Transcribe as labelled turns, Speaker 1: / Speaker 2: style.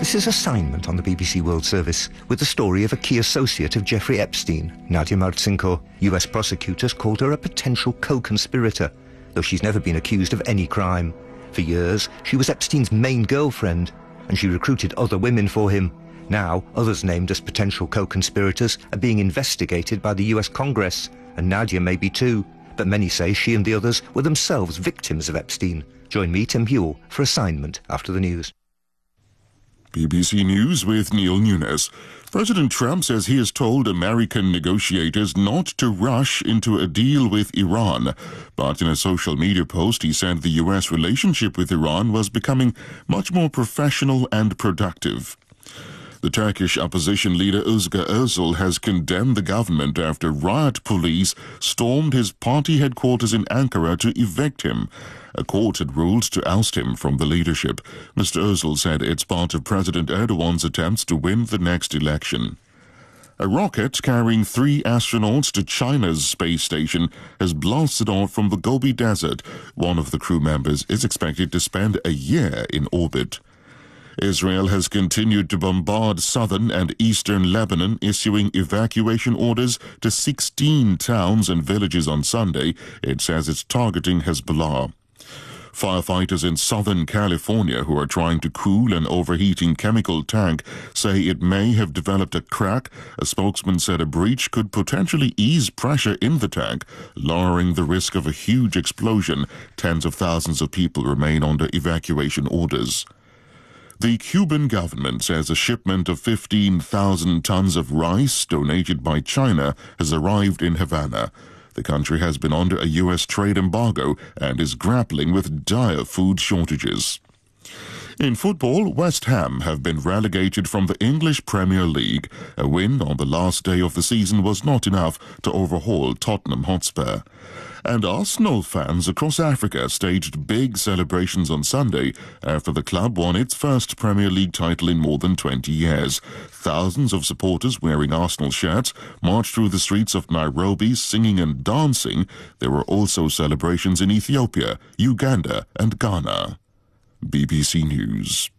Speaker 1: This is Assignment on the BBC World Service with the story of a key associate of Jeffrey Epstein, Nadia Martchenko. US prosecutors called her a potential co-conspirator, though she's never been accused of any crime. For years, she was Epstein's main girlfriend, and she recruited other women for him. Now, others named as potential co-conspirators are being investigated by the US Congress, and Nadia may be too, but many say she and the others were themselves victims of Epstein. Join me, Tim Buell, for Assignment after the news.
Speaker 2: BBC News with Neil Nunes. President Trump says he has told American negotiators not to rush into a deal with Iran. But in a social media post, he said the U.S. relationship with Iran was becoming much more professional and productive. The Turkish opposition leader Özgür Özel has condemned the government after riot police stormed his party headquarters in Ankara to evict him. A court had ruled to oust him from the leadership. Mr. Özel said it's part of President Erdogan's attempts to win the next election. A rocket carrying 3 astronauts to China's space station has blasted off from the Gobi Desert. One of the crew members is expected to spend a year in orbit. Israel has continued to bombard southern and eastern Lebanon, issuing evacuation orders to 16 towns and villages on Sunday. It says it's targeting Hezbollah. Firefighters in Southern California who are trying to cool an overheating chemical tank say it may have developed a crack. A spokesman said a breach could potentially ease pressure in the tank, lowering the risk of a huge explosion. Tens of thousands of people remain under evacuation orders. The Cuban government says a shipment of 15,000 tons of rice donated by China has arrived in Havana. The country has been under a U.S. trade embargo and is grappling with dire food shortages. In football, West Ham have been relegated from the English Premier League. A win on the last day of the season was not enough to overhaul Tottenham Hotspur. And Arsenal fans across Africa staged big celebrations on Sunday after the club won its first Premier League title in more than 20 years. Thousands of supporters wearing Arsenal shirts marched through the streets of Nairobi singing and dancing. There were also celebrations in Ethiopia, Uganda and Ghana. BBC News.